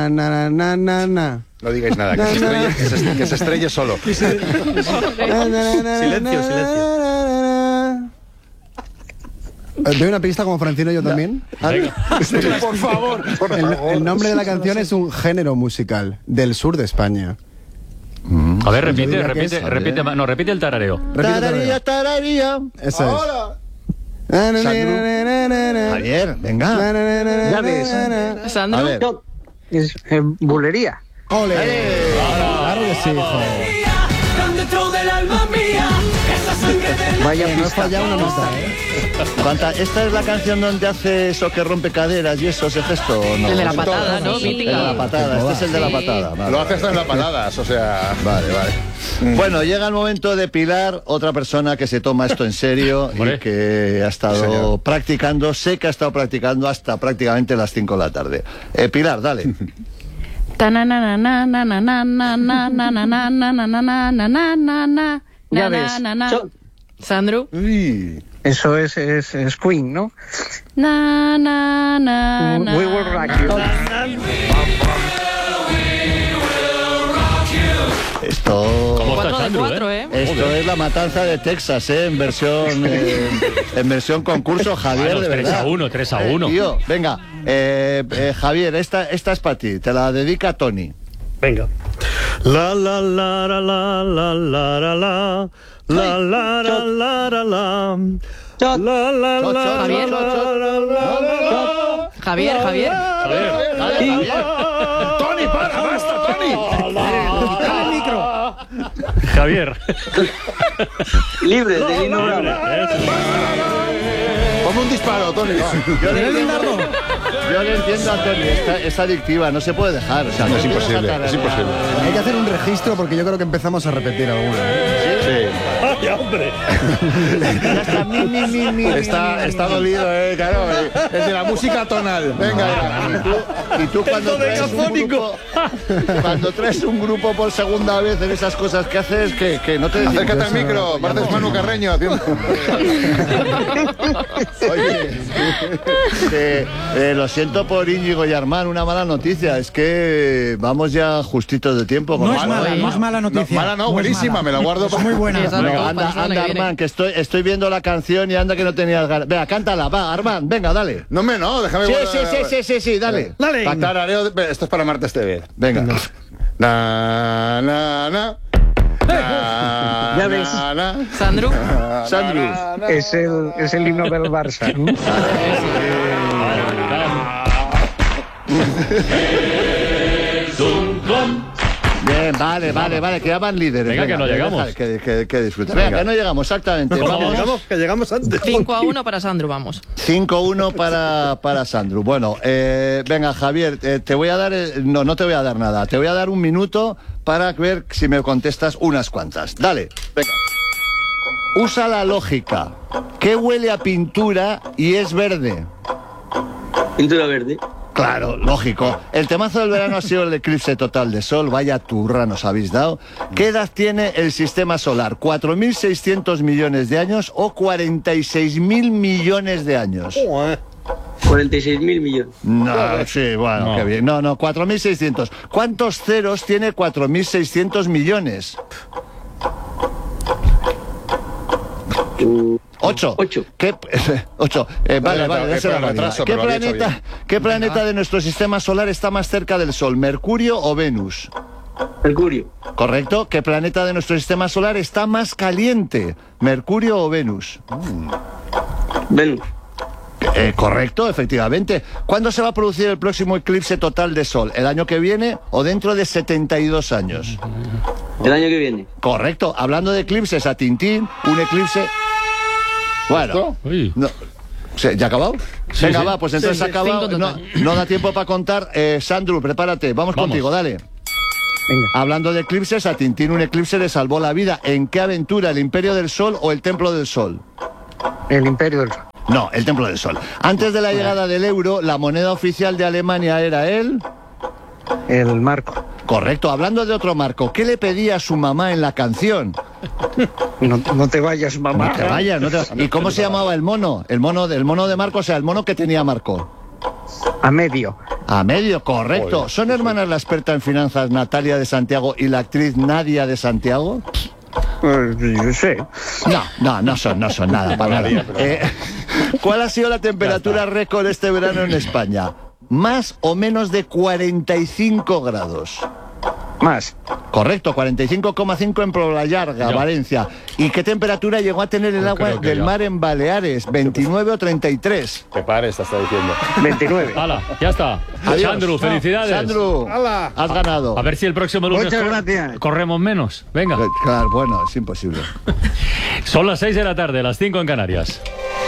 No digáis nada, que se estrelle solo. Silencio. ¿Doy una pista como Francino yo también? Por favor. El nombre de la canción es un género musical del sur de España. A ver, Yo diría que repite el tarareo. Tararía. Eso es. Javier, venga. Ya ves. Sandro. Es bulería. ¡Ole! Claro que sí, joder. Vaya No he pista. fallado una nota, ¿Esta es la canción donde hace eso que rompe caderas y eso, ese gesto? ¿O no? El de la patada, ¿no? El de Mítica. la patada, este es el de la Sí. patada. Vale. Lo hace hasta en las paladas, o sea... Vale. Bueno, llega el momento de Pilar, otra persona que se toma esto en serio y Hombre. que ha estado practicando, sé que ha estado practicando hasta prácticamente las 5 de la tarde. Pilar, dale. Ya ves. Sandro. Uy. Eso es Queen, ¿no? We will rock you. Esto... ¿Cómo está 4 de Sandro, 4, Esto es la matanza de Texas, en versión concurso, Javier, de verdad. 3-1. Tío, venga, Javier, esta es para ti, te la dedica Tony. Venga. La la la la la la la la la la la la la la la. La la la la Javier. la. Javier. Tony, para, basta, Tony. Javier. Libre de ignorar. Ponme un disparo, Tony. Yo le entiendo a Tony, es adictiva, no se puede dejar. O sea, Es imposible, es imposible. Hay que hacer un registro porque yo creo que empezamos a repetir alguna. Sí. ¡Ay, hombre! Está dolido, claro. Es de la música tonal. Venga, Y tú cuando traes un grupo por segunda vez en esas cosas que haces, que no te decimos. acércate al micro. Pareces Manu Carreño haciendo... Oye, lo siento por Íñigo y Armán, una mala noticia. Es que vamos ya justitos de tiempo. No es mala noticia. Mala no, buenísima, me la guardo para... Muy buena. Exacto. No, para la anda, semana que viene. Armán, que estoy viendo la canción y anda que no tenías ganas. Venga, cántala, va, Armán, venga, dale. No, déjame... Sí, dale. Dale. Tarareo, esto es para Martes TV. Venga. Na, na, na. Ya ves. Sandro. Sandro. Es el himno del Barça, ¿no? Bien, vale, que ya van líderes. Venga, que no llegamos. Que disfruten. Venga, que no llegamos, exactamente. Vamos. Que llegamos antes. 5-1 para Sandro, vamos. 5-1 para Sandro. Bueno, venga, Javier, te voy a dar... no te voy a dar nada. Te voy a dar un minuto para ver si me contestas unas cuantas. Dale, venga. Usa la lógica. ¿Qué huele a pintura y es verde? Pintura verde. Claro, lógico. El temazo del verano ha sido el eclipse total de sol. Vaya turra nos habéis dado. ¿Qué edad tiene el sistema solar? ¿4.600 millones de años o 46.000 millones de años? 46.000 millones. No, sí, bueno, No. qué bien. No, 4.600. ¿Cuántos ceros tiene 4.600 millones? 8. 8. ¿Qué? 8. Vale, ya se la valida. retraso, pero lo había hecho ¿Qué planeta de nuestro sistema solar está más cerca del Sol? ¿Mercurio o Venus? Mercurio. ¿Correcto? ¿Qué planeta de nuestro sistema solar está más caliente? ¿Mercurio o Venus? Venus. Correcto, efectivamente. ¿Cuándo se va a producir el próximo eclipse total de Sol? ¿El año que viene o dentro de 72 años? El año que viene. Correcto. Hablando de eclipses, a Tintín, un eclipse... Bueno, Uy. no. ¿Ya ha acabado? Venga, va, pues entonces Sí, ha acabado. 5 No, total. no da tiempo para contar. Sandro, prepárate. Vamos contigo, dale. Venga. Hablando de eclipses, a Tintín un eclipse le salvó la vida. ¿En qué aventura? ¿El Imperio del Sol o el Templo del Sol? El Imperio del Sol. No, el Templo del Sol. Antes de la llegada del euro, la moneda oficial de Alemania era el... El marco. Correcto. Hablando de otro marco, ¿qué le pedía a su mamá en la canción? No te vayas, mamá. No te vayas, no te vayas. ¿Y cómo se llamaba el mono? El mono de Marco, o sea, el mono que tenía Marco. A medio. A medio, correcto. Joder, ¿Son hermanas la experta en finanzas Natalia de Santiago y la actriz Nadia de Santiago? Yo sé. No son nada, para nada. ¿Cuál ha sido la temperatura récord este verano en España? ¿Más o menos de 45 grados? Más. Correcto, 45,5 en Poblallarga, Yo. Valencia. ¿Y qué temperatura llegó a tener el agua creo que del yo. mar en Baleares? ¿29 o 33? Te pares, te está diciendo. 29. ¡Hala! Ya está. Adiós. Sandru, felicidades. Sandru, has ganado. A ver si el próximo lunes Muchas gracias. corremos menos. Venga. Claro, bueno, es imposible. Son las 6 de la tarde, las 5 en Canarias.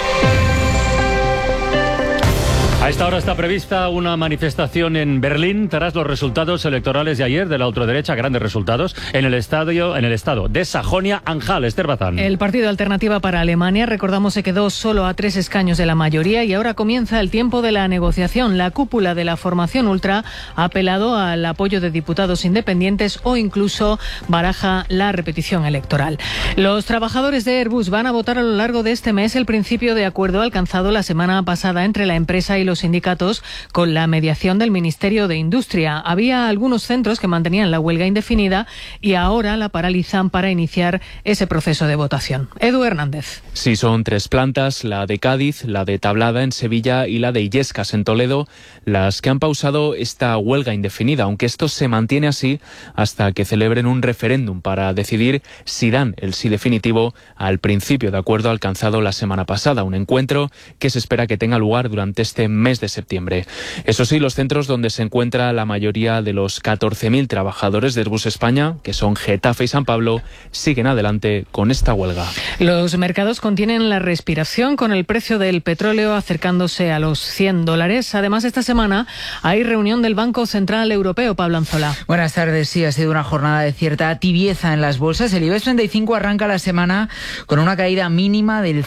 A esta hora está prevista una manifestación en Berlín tras los resultados electorales de ayer de la ultraderecha, grandes resultados, en el estado de Sajonia-Anhalt. Esther Bazán. El partido Alternativa para Alemania, recordamos, se quedó solo a 3 escaños de la mayoría y ahora comienza el tiempo de la negociación. La cúpula de la formación ultra ha apelado al apoyo de diputados independientes o incluso baraja la repetición electoral. Los trabajadores de Airbus van a votar a lo largo de este mes el principio de acuerdo alcanzado la semana pasada entre la empresa y los sindicatos con la mediación del Ministerio de Industria. Había algunos centros que mantenían la huelga indefinida y ahora la paralizan para iniciar ese proceso de votación. Edu Hernández. Sí, son 3 plantas, la de Cádiz, la de Tablada en Sevilla y la de Illescas en Toledo, las que han pausado esta huelga indefinida, aunque esto se mantiene así hasta que celebren un referéndum para decidir si dan el sí definitivo al principio de acuerdo alcanzado la semana pasada, un encuentro que se espera que tenga lugar durante este mes de septiembre. Eso sí, los centros donde se encuentra la mayoría de los 14.000 trabajadores de Airbus España, que son Getafe y San Pablo, siguen adelante con esta huelga. Los mercados contienen la respiración con el precio del petróleo acercándose a los $100. Además, esta semana hay reunión del Banco Central Europeo. Pablo Anzola. Buenas tardes. Sí, ha sido una jornada de cierta tibieza en las bolsas. El IBEX 35 arranca la semana con una caída mínima del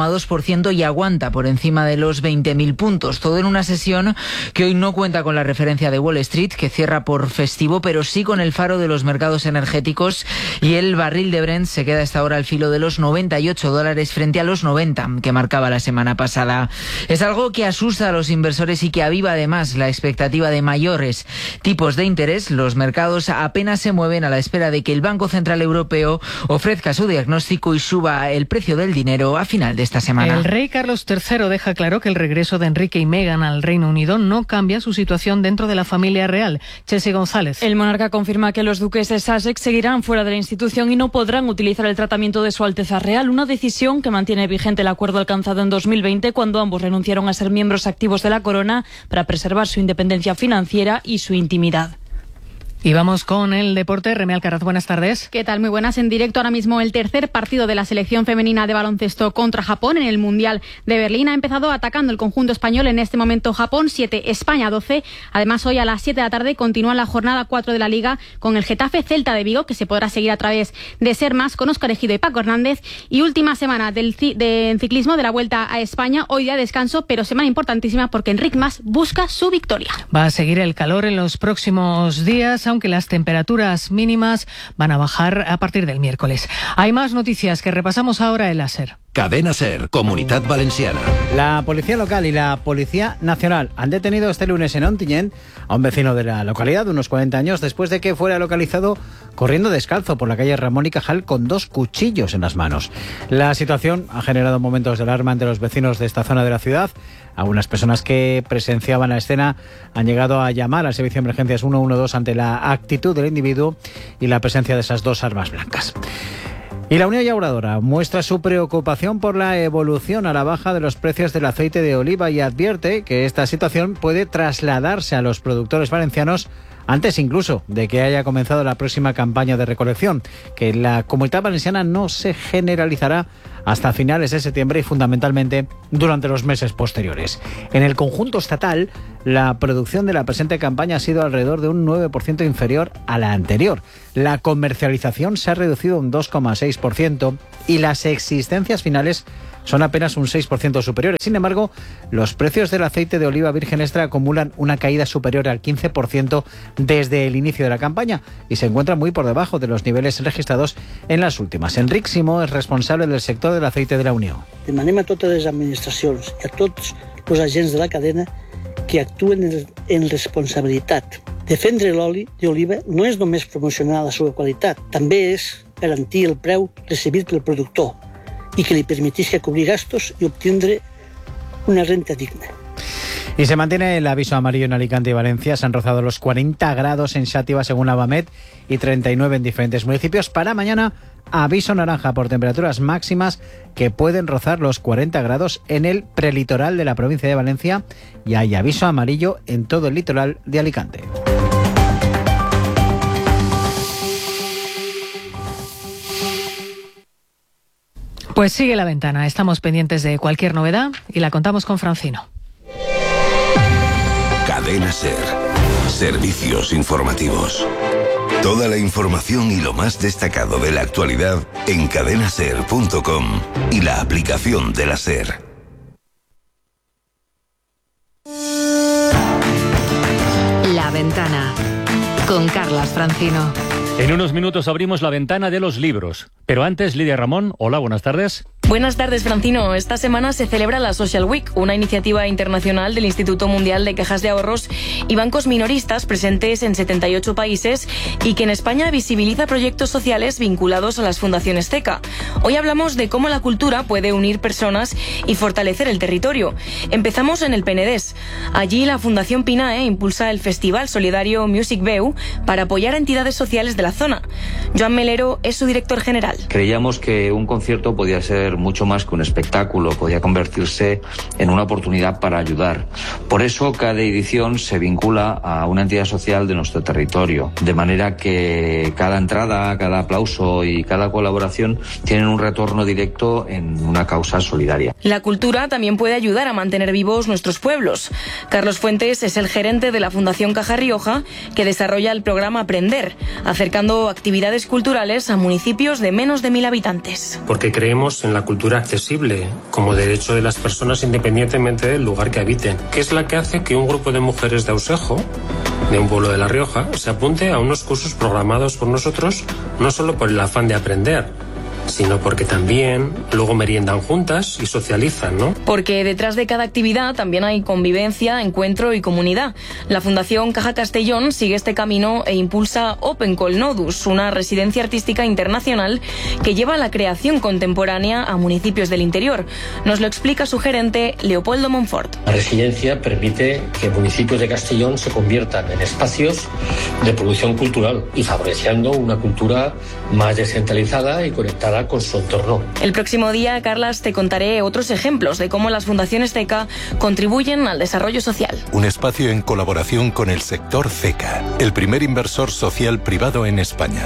0,2% y aguanta por encima de los 20.000 puntos. Todo en una sesión que hoy no cuenta con la referencia de Wall Street, que cierra por festivo, pero sí con el faro de los mercados energéticos, y el barril de Brent se queda a esta hora al filo de los $98 frente a los 90 que marcaba la semana pasada. Es algo que asusta a los inversores y que aviva además la expectativa de mayores tipos de interés. Los mercados apenas se mueven a la espera de que el Banco Central Europeo ofrezca su diagnóstico y suba el precio del dinero a final de esta semana. El rey Carlos III deja claro que el regreso de Enrique y Meghan al Reino Unido no cambia su situación dentro de la familia real. Chelsea González. El monarca confirma que los duques de Sussex seguirán fuera de la institución y no podrán utilizar el tratamiento de Su Alteza Real, una decisión que mantiene vigente el acuerdo alcanzado en 2020 cuando ambos renunciaron a ser miembros activos de la corona para preservar su independencia financiera y su intimidad. Y vamos con el deporte. Reme Alcaraz, buenas tardes. ¿Qué tal? Muy buenas. En directo ahora mismo el tercer partido de la selección femenina de baloncesto contra Japón en el Mundial de Berlín. Ha empezado atacando el conjunto español. En este momento Japón 7, España 12. Además, hoy a las 7 de la tarde continúa la jornada 4 de la Liga con el Getafe Celta de Vigo, que se podrá seguir a través de Ser Más con Óscar Ejido y Paco Hernández. Y última semana de ciclismo de la Vuelta a España. Hoy día de descanso, pero semana importantísima porque Enric Mas busca su victoria. Va a seguir el calor en los próximos días, aunque las temperaturas mínimas van a bajar a partir del miércoles. Hay más noticias que repasamos ahora en la SER. Cadena SER, Comunidad Valenciana. La Policía Local y la Policía Nacional han detenido este lunes en Ontinyent a un vecino de la localidad de unos 40 años después de que fuera localizado corriendo descalzo por la calle Ramón y Cajal con 2 cuchillos en las manos. La situación ha generado momentos de alarma entre los vecinos de esta zona de la ciudad. Algunas personas que presenciaban la escena han llegado a llamar al servicio de emergencias 112 ante la actitud del individuo y la presencia de esas 2 armas blancas. Y la Unión Llauradora muestra su preocupación por la evolución a la baja de los precios del aceite de oliva y advierte que esta situación puede trasladarse a los productores valencianos antes incluso de que haya comenzado la próxima campaña de recolección, que en la Comunidad Valenciana no se generalizará hasta finales de septiembre y fundamentalmente durante los meses posteriores. En el conjunto estatal, la producción de la presente campaña ha sido alrededor de un 9% inferior a la anterior. La comercialización se ha reducido un 2,6% y las existencias finales son apenas un 6% superiores. Sin embargo, los precios del aceite de oliva virgen extra acumulan una caída superior al 15% desde el inicio de la campaña y se encuentran muy por debajo de los niveles registrados en las últimas. Enric Simó es responsable del sector del aceite de la Unió. Demanem a totes les administracions i a tots els agents de la cadena que actuen en responsabilitat. Defendre l'oli d'oliva no és només promocionar la seva qualitat, també és garantir el preu recibit pel productor i que li permetisca cobrir gastos y obtindre una renta digna. Y se mantiene el aviso amarillo en Alicante y Valencia. Se han rozado los 40 grados en Xàtiva, según la Abamet, y 39 en diferentes municipios. Para mañana, aviso naranja por temperaturas máximas que pueden rozar los 40 grados en el prelitoral de la provincia de Valencia, y hay aviso amarillo en todo el litoral de Alicante. Pues sigue La Ventana. Estamos pendientes de cualquier novedad y la contamos con Francino. Cadena SER. Servicios informativos. Toda la información y lo más destacado de la actualidad en cadenaser.com y la aplicación de la SER. La Ventana con Carlas Francino. En unos minutos abrimos la ventana de los libros. Pero antes, Lidia Ramón, hola, buenas tardes. Buenas tardes, Francino. Esta semana se celebra la Social Week, una iniciativa internacional del Instituto Mundial de Cajas de Ahorros y bancos minoristas presentes en 78 países y que en España visibiliza proyectos sociales vinculados a las fundaciones CECA. Hoy hablamos de cómo la cultura puede unir personas y fortalecer el territorio. Empezamos en el Penedès. Allí la Fundación PINAE impulsa el Festival Solidario Music Veu para apoyar a entidades sociales de la zona. Joan Melero es su director general. Creíamos que un concierto podía ser mucho más que un espectáculo, podía convertirse en una oportunidad para ayudar. Por eso cada edición se vincula a una entidad social de nuestro territorio, de manera que cada entrada, cada aplauso y cada colaboración tienen un retorno directo en una causa solidaria. La cultura también puede ayudar a mantener vivos nuestros pueblos. Carlos Fuentes es el gerente de la Fundación Caja Rioja, que desarrolla el programa Aprender, acercando actividades culturales a municipios de menos de 1000 habitantes. Porque creemos en la cultura accesible como derecho de las personas independientemente del lugar que habiten, que es la que hace que un grupo de mujeres de Ausejo, de un pueblo de La Rioja, se apunte a unos cursos programados por nosotros, no solo por el afán de aprender, sino porque también luego meriendan juntas y socializan, ¿no? Porque detrás de cada actividad también hay convivencia, encuentro y comunidad. La Fundación Caja Castellón sigue este camino e impulsa Open Call Nodus, una residencia artística internacional que lleva la creación contemporánea a municipios del interior. Nos lo explica su gerente, Leopoldo Monfort. La residencia permite que municipios de Castellón se conviertan en espacios de producción cultural y favoreciendo una cultura más descentralizada y conectada con su entorno. El próximo día, Carlas, te contaré otros ejemplos de cómo las fundaciones CECA contribuyen al desarrollo social. Un espacio en colaboración con el sector CECA, el primer inversor social privado en España.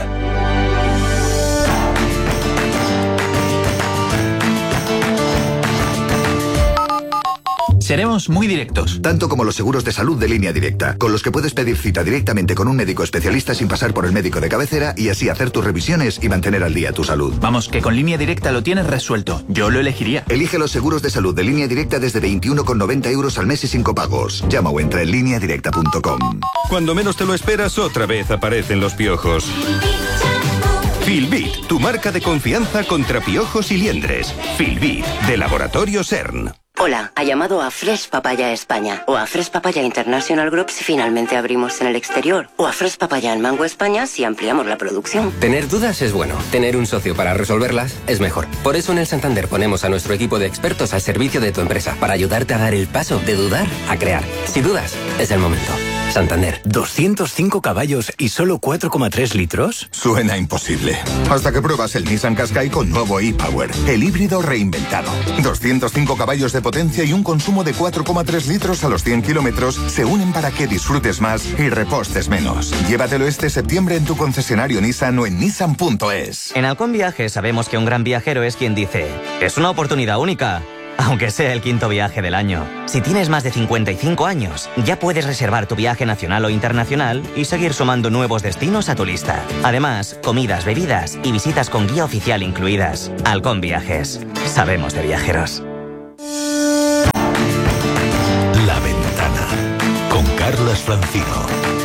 Seremos muy directos. Tanto como los seguros de salud de Línea Directa, con los que puedes pedir cita directamente con un médico especialista sin pasar por el médico de cabecera y así hacer tus revisiones y mantener al día tu salud. Vamos, que con Línea Directa lo tienes resuelto. Yo lo elegiría. Elige los seguros de salud de Línea Directa desde 21,90 euros al mes y sin copagos. Llama o entra en lineadirecta.com. Cuando menos te lo esperas, otra vez aparecen los piojos. Filbit, tu marca de confianza contra piojos y liendres. Filbit, de Laboratorio CERN. Hola, ha llamado a Fresh Papaya España o a Fresh Papaya International Group si finalmente abrimos en el exterior o a Fresh Papaya en Mango España si ampliamos la producción. Tener dudas es bueno, tener un socio para resolverlas es mejor. Por eso en el Santander ponemos a nuestro equipo de expertos al servicio de tu empresa para ayudarte a dar el paso de dudar a crear. Si dudas, es el momento. Santander. 205 caballos y solo 4,3 litros. Suena imposible. Hasta que pruebas el Nissan Qashqai con nuevo e-Power, el híbrido reinventado. 205 caballos de potencia y un consumo de 4,3 litros a los 100 kilómetros se unen para que disfrutes más y repostes menos. Llévatelo este septiembre en tu concesionario Nissan o en nissan.es. En Halcón Viajes sabemos que un gran viajero es quien dice: es una oportunidad única. Aunque sea el 5º viaje del año. Si tienes más de 55 años, ya puedes reservar tu viaje nacional o internacional y seguir sumando nuevos destinos a tu lista. Además, comidas, bebidas y visitas con guía oficial incluidas. Halcón Viajes. Sabemos de viajeros. La Ventana con Carlas Francino.